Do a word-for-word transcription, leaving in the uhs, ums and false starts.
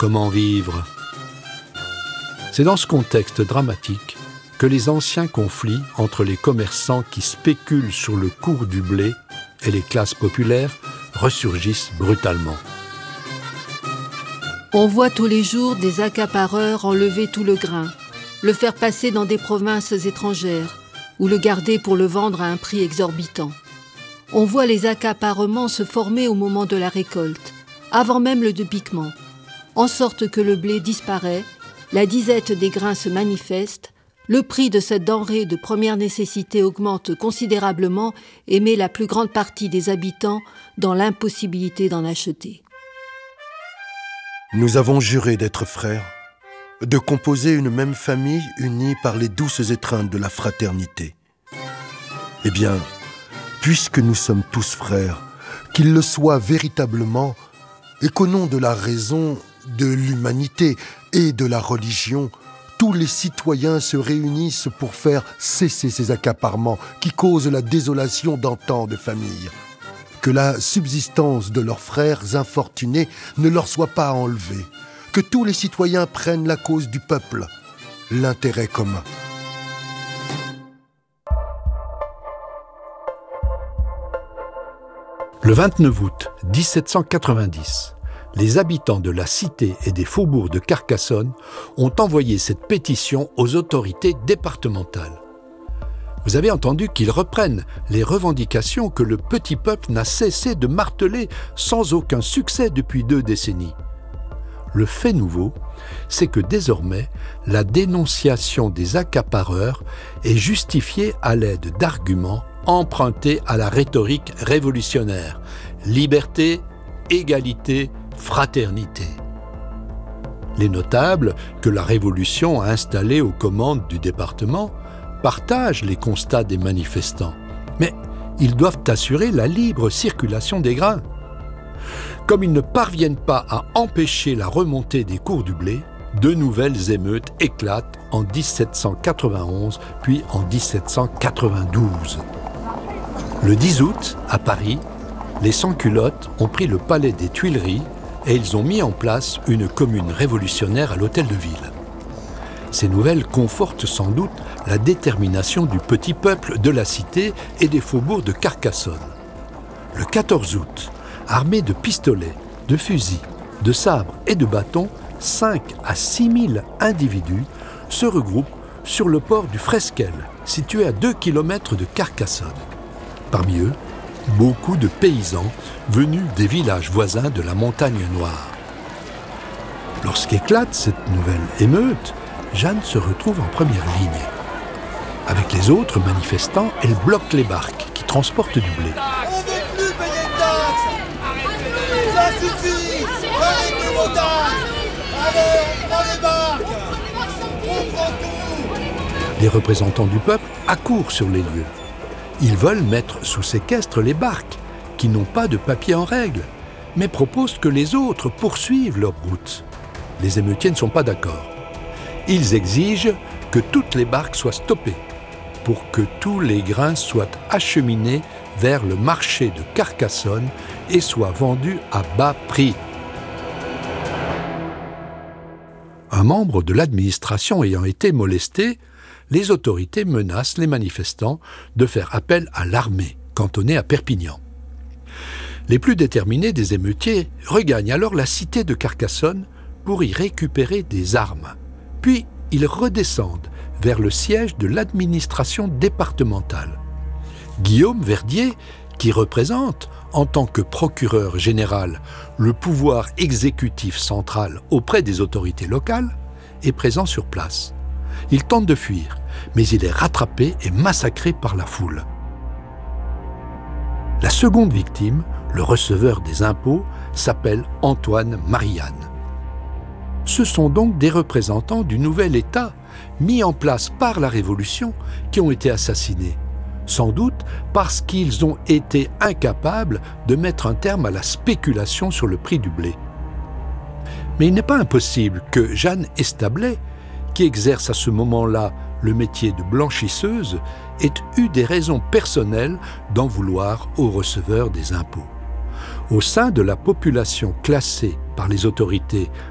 comment vivre? C'est dans ce contexte dramatique que les anciens conflits entre les commerçants qui spéculent sur le cours du blé et les classes populaires ressurgissent brutalement. On voit tous les jours des accapareurs enlever tout le grain, le faire passer dans des provinces étrangères ou le garder pour le vendre à un prix exorbitant. On voit les accaparements se former au moment de la récolte, avant même le dépiquement, en sorte que le blé disparaît, la disette des grains se manifeste, le prix de cette denrée de première nécessité augmente considérablement et met la plus grande partie des habitants dans l'impossibilité d'en acheter. Nous avons juré d'être frères, de composer une même famille unie par les douces étreintes de la fraternité. Eh bien, puisque nous sommes tous frères, qu'ils le soient véritablement, et qu'au nom de la raison, de l'humanité et de la religion, tous les citoyens se réunissent pour faire cesser ces accaparements qui causent la désolation dans tant de familles. Que la subsistance de leurs frères infortunés ne leur soit pas enlevée. Que tous les citoyens prennent la cause du peuple, l'intérêt commun. Le vingt-neuf août dix-sept cent quatre-vingt-dix, les habitants de la cité et des faubourgs de Carcassonne ont envoyé cette pétition aux autorités départementales. Vous avez entendu qu'ils reprennent les revendications que le petit peuple n'a cessé de marteler sans aucun succès depuis deux décennies. Le fait nouveau, c'est que désormais, la dénonciation des accapareurs est justifiée à l'aide d'arguments empruntés à la rhétorique révolutionnaire. Liberté, égalité, fraternité. Les notables que la Révolution a installés aux commandes du département partagent les constats des manifestants, mais ils doivent assurer la libre circulation des grains. Comme ils ne parviennent pas à empêcher la remontée des cours du blé, de nouvelles émeutes éclatent en dix-sept cent quatre-vingt-onze puis en dix-sept cent quatre-vingt-douze. Le dix août, à Paris, les sans-culottes ont pris le palais des Tuileries et ils ont mis en place une commune révolutionnaire à l'hôtel de ville. Ces nouvelles confortent sans doute la détermination du petit peuple de la cité et des faubourgs de Carcassonne. Le quatorze août, armés de pistolets, de fusils, de sabres et de bâtons, cinq à six mille individus se regroupent sur le port du Fresquel, situé à deux kilomètres de Carcassonne. Parmi eux, beaucoup de paysans venus des villages voisins de la Montagne Noire. Lorsqu'éclate cette nouvelle émeute, Jeanne se retrouve en première ligne. Avec les autres manifestants, elle bloque les barques qui transportent du blé. On ne veut plus payer de taxes. Ça suffit. Arrêtez vos taxes. Allez, on prend les barques. On prend tout. Les représentants du peuple accourent sur les lieux. Ils veulent mettre sous séquestre les barques, qui n'ont pas de papier en règle, mais proposent que les autres poursuivent leur route. Les émeutiers ne sont pas d'accord. Ils exigent que toutes les barques soient stoppées pour que tous les grains soient acheminés vers le marché de Carcassonne et soient vendus à bas prix. Un membre de l'administration ayant été molesté, les autorités menacent les manifestants de faire appel à l'armée, cantonnée à Perpignan. Les plus déterminés des émeutiers regagnent alors la cité de Carcassonne pour y récupérer des armes. Puis, ils redescendent vers le siège de l'administration départementale. Guillaume Verdier, qui représente, en tant que procureur général, le pouvoir exécutif central auprès des autorités locales, est présent sur place. Il tente de fuir, mais il est rattrapé et massacré par la foule. La seconde victime, le receveur des impôts, s'appelle Antoine Marianne. Ce sont donc des représentants du nouvel État, mis en place par la Révolution, qui ont été assassinés. Sans doute parce qu'ils ont été incapables de mettre un terme à la spéculation sur le prix du blé. Mais il n'est pas impossible que Jeanne Establet, qui exerce à ce moment-là le métier de blanchisseuse, ait eu des raisons personnelles d'en vouloir aux receveurs des impôts. Au sein de la population classée par les autorités